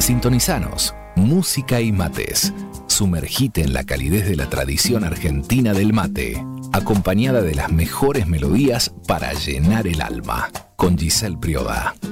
Sintonizanos, música y mates. Sumergite en la calidez de la tradición argentina del mate, acompañada de las mejores melodías para llenar el alma. Con Giselle Prioda.